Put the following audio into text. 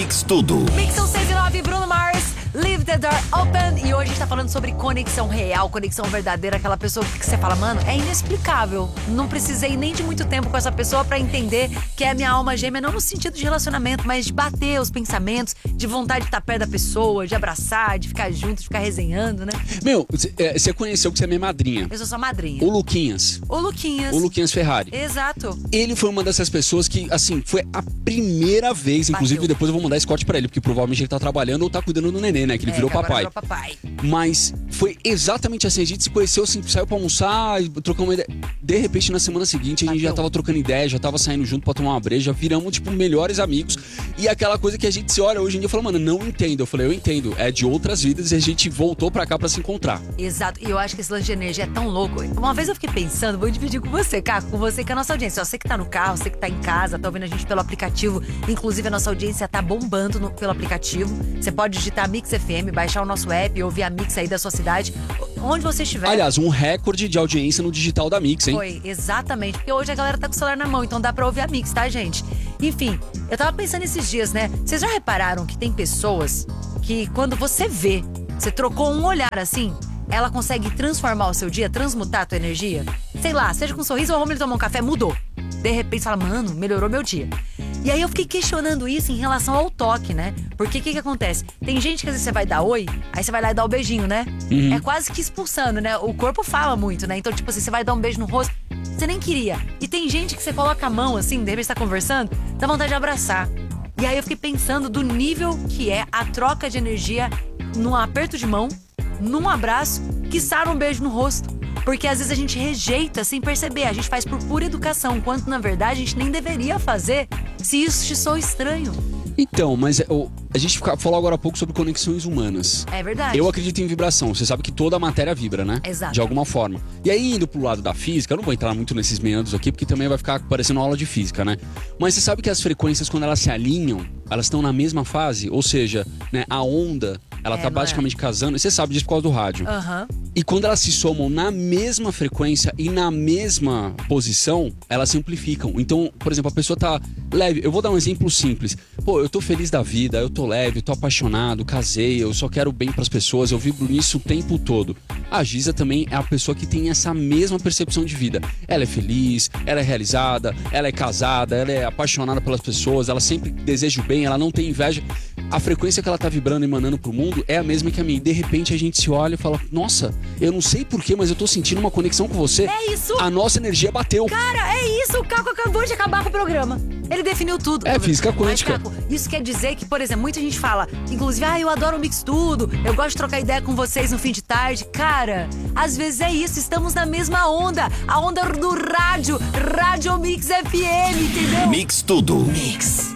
Mix Tudo. Mix são 6 e 9, Bruno Mars, Leave the Door Open. E hoje a gente tá falando sobre conexão real, conexão verdadeira. Aquela pessoa que você fala, mano, é inexplicável. Não precisei nem de muito tempo com essa pessoa pra entender que é a minha alma gêmea. Não no sentido de relacionamento, mas de bater os pensamentos, de vontade de estar perto da pessoa, de abraçar, de ficar junto, de ficar resenhando, né? Meu, você conheceu que você é minha madrinha. Eu sou sua madrinha. O Luquinhas. O Luquinhas Ferrari. Exato. Ele foi uma dessas pessoas que, assim, foi a primeira vez, inclusive Bateu. depois eu vou mandar esse corte pra ele, porque provavelmente ele tá trabalhando ou tá cuidando do neném, né? Que ele virou que agora papai. virou papai. Mas foi exatamente assim, a gente se conheceu, assim, saiu pra almoçar, trocou uma ideia. De repente, na semana seguinte, a gente já tava trocando ideia, já tava saindo junto pra tomar uma breja, viramos, tipo, melhores amigos. E aquela coisa que a gente se olha hoje em dia e fala, mano, não entendo. Eu falei, eu entendo, é de outras vidas e a gente voltou pra cá pra se encontrar. Exato, e eu acho que esse lance de energia é tão louco. Uma vez eu fiquei pensando, vou dividir com você, Caco, com você e com a nossa audiência. Você que tá no carro, você que tá em casa, tá ouvindo a gente pelo aplicativo. Inclusive a nossa audiência tá bombando pelo aplicativo. Você pode digitar Mix FM, baixar o nosso app, ouvir a Mix aí da sua cidade, onde você estiver. Aliás, um recorde de audiência no digital da Mix, hein? Foi, exatamente, porque hoje a galera tá com o celular na mão, então dá pra ouvir a Mix, tá, gente? Enfim, eu tava pensando esses dias, né? Vocês já repararam que tem pessoas que quando você vê, você trocou um olhar assim, ela consegue transformar o seu dia, transmutar a tua energia? Sei lá, seja com um sorriso ou vamos tomar um café, mudou. De repente você fala, mano, melhorou meu dia. E aí eu fiquei questionando isso em relação ao toque, né? Porque o que acontece? Tem gente que às vezes você vai dar oi, aí você vai lá e dá o beijinho, né? É quase que expulsando, né? O corpo fala muito, né? Então, tipo assim, você vai dar um beijo no rosto, você nem queria. E tem gente que você coloca a mão assim, de repente você tá conversando, dá vontade de abraçar. E aí eu fiquei pensando do nível que é a troca de energia num aperto de mão, num abraço, quiçá um beijo no rosto. Porque às vezes a gente rejeita sem perceber, a gente faz por pura educação, quando na verdade a gente nem deveria fazer se isso te soa estranho. Então, mas a gente falou agora há pouco sobre conexões humanas. É verdade. Eu acredito em vibração. Você sabe que toda a matéria vibra, né? Exato. De alguma forma. E aí, indo pro lado da física, eu não vou entrar muito nesses meandros aqui, porque também vai ficar parecendo aula de física, né? Mas você sabe que as frequências, quando elas se alinham, elas estão na mesma fase? Ou seja, né, a onda, ela tá basicamente casando. E você sabe disso por causa do rádio. E quando elas se somam na mesma frequência e na mesma posição, elas se amplificam. Então, por exemplo, a pessoa tá leve. Eu vou dar um exemplo simples. Pô, eu tô feliz da vida, eu tô leve, eu tô apaixonado, casei, eu só quero bem pras pessoas, eu vibro nisso o tempo todo. A Giza também é a pessoa que tem essa mesma percepção de vida. Ela é feliz, ela é realizada, ela é casada, ela é apaixonada pelas pessoas, ela sempre deseja o bem, ela não tem inveja. A frequência que ela tá vibrando e emanando pro mundo é a mesma que a minha. E de repente a gente se olha e fala, nossa, eu não sei porquê, mas eu tô sentindo uma conexão com você. É isso! A nossa energia bateu. Cara, é isso! O Caco acabou de acabar com o programa. Ele definiu tudo. É física quântica. Mas, Caco, isso quer dizer que, por exemplo, muita gente fala, inclusive, eu adoro o Mix Tudo, eu gosto de trocar ideia com vocês no fim de tarde. Cara, às vezes é isso, estamos na mesma onda. A onda do rádio, Rádio Mix FM, entendeu? Mix Tudo. Mix.